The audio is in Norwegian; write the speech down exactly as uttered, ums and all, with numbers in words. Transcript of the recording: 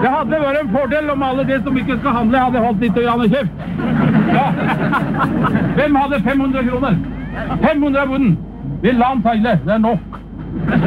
Det hadde vært en fordel om alle de som ikke skal handle hadde holdt litt grann kjeft. Ja. Hvem hadde fem hundre kroner? fem hundre av bunnen. Vi la han feile, det er nok.